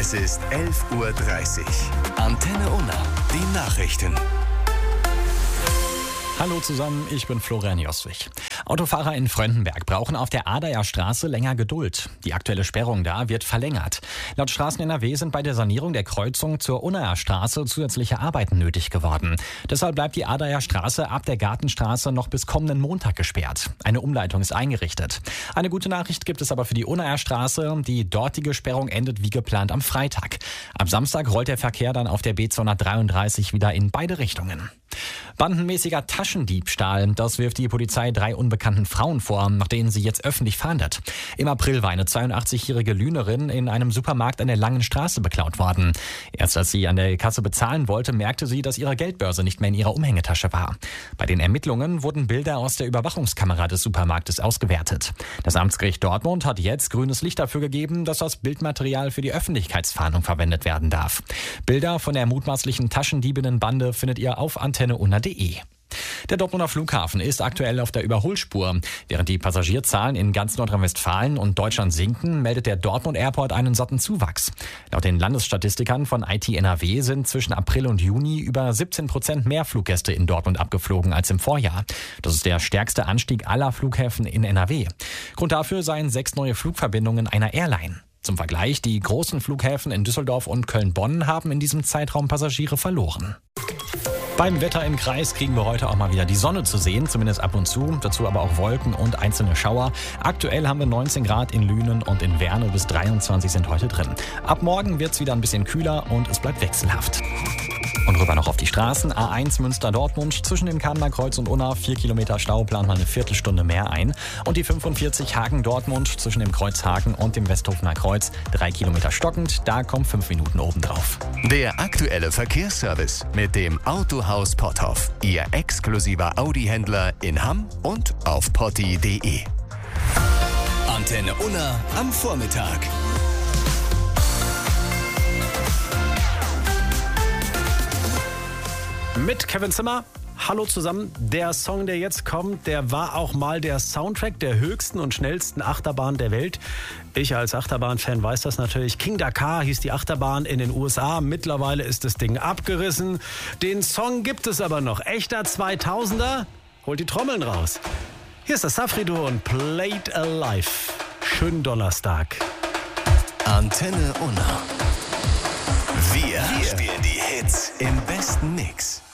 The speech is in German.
Es ist 11:30 Uhr. Antenne Unna, die Nachrichten. Hallo zusammen, ich bin Florian Joswig. Autofahrer in Fröndenberg brauchen auf der Adaer Straße länger Geduld. Die aktuelle Sperrung da wird verlängert. Laut Straßen NRW sind bei der Sanierung der Kreuzung zur Unnaer Straße zusätzliche Arbeiten nötig geworden. Deshalb bleibt die Adaer Straße ab der Gartenstraße noch bis kommenden Montag gesperrt. Eine Umleitung ist eingerichtet. Eine gute Nachricht gibt es aber für die Unnaer Straße. Die dortige Sperrung endet wie geplant am Freitag. Ab Samstag rollt der Verkehr dann auf der B233 wieder in beide Richtungen. Bandenmäßiger Taschendiebstahl, das wirft die Polizei 3 unbekannten Frauen vor, nach denen sie jetzt öffentlich fahndet. Im April war eine 82-jährige Lünerin in einem Supermarkt an der Langen Straße beklaut worden. Erst als sie an der Kasse bezahlen wollte, merkte sie, dass ihre Geldbörse nicht mehr in ihrer Umhängetasche war. Bei den Ermittlungen wurden Bilder aus der Überwachungskamera des Supermarktes ausgewertet. Das Amtsgericht Dortmund hat jetzt grünes Licht dafür gegeben, dass das Bildmaterial für die Öffentlichkeitsfahndung verwendet werden darf. Bilder von der mutmaßlichen Taschendiebinnenbande findet ihr auf antenneunna.de. Der Dortmunder Flughafen ist aktuell auf der Überholspur. Während die Passagierzahlen in ganz Nordrhein-Westfalen und Deutschland sinken, meldet der Dortmund Airport einen satten Zuwachs. Laut den Landesstatistikern von IT NRW sind zwischen April und Juni über 17% mehr Fluggäste in Dortmund abgeflogen als im Vorjahr. Das ist der stärkste Anstieg aller Flughäfen in NRW. Grund dafür seien 6 neue Flugverbindungen einer Airline. Zum Vergleich, die großen Flughäfen in Düsseldorf und Köln-Bonn haben in diesem Zeitraum Passagiere verloren. Beim Wetter im Kreis kriegen wir heute auch mal wieder die Sonne zu sehen, zumindest ab und zu. Dazu aber auch Wolken und einzelne Schauer. Aktuell haben wir 19 Grad in Lünen und in Werne, bis 23 sind heute drin. Ab morgen wird es wieder ein bisschen kühler und es bleibt wechselhaft. Und rüber noch auf die Straßen. A1 Münster-Dortmund, zwischen dem Kamener Kreuz und Unna 4 Kilometer Stau, plant mal eine Viertelstunde mehr ein. Und die 45 Hagen-Dortmund, zwischen dem Kreuz Hagen und dem Westhofener Kreuz 3 Kilometer stockend, da kommen 5 Minuten obendrauf. Der aktuelle Verkehrsservice mit dem Autohaus Potthoff. Ihr exklusiver Audi-Händler in Hamm und auf potti.de. Antenne Unna am Vormittag. Mit Kevin Zimmer. Hallo zusammen. Der Song, der jetzt kommt, der war auch mal der Soundtrack der höchsten und schnellsten Achterbahn der Welt. Ich als Achterbahn-Fan weiß das natürlich. King Dakar hieß die Achterbahn in den USA. Mittlerweile ist das Ding abgerissen. Den Song gibt es aber noch. Echter 2000er. Holt die Trommeln raus. Hier ist das Safri-Duo und Played Alive. Schönen Donnerstag. Antenne Unna. Wir spielen die Hits im besten Mix.